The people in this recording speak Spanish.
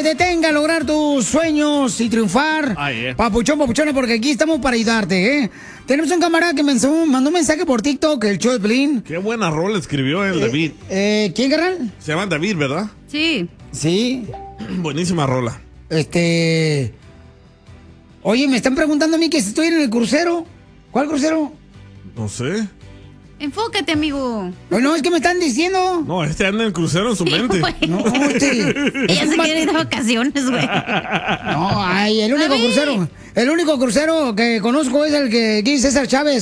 detenga a lograr tus sueños y triunfar. Papuchón, papuchona, porque aquí estamos para ayudarte, ¿eh? Tenemos un camarada que mandó un mensaje por TikTok, el show de Piolín. Qué buena rola escribió el David. ¿Quién, carnal? Se llama David, ¿verdad? Sí. Sí. Buenísima rola. Oye, me están preguntando a mí que si estoy en el crucero. ¿Cuál crucero? No sé. Enfócate, amigo. No, es que me están diciendo. No, anda en el crucero en su mente. No, Ella se quiere ir de vacaciones, güey. No, ay, el único crucero que conozco es el que dice César Chávez.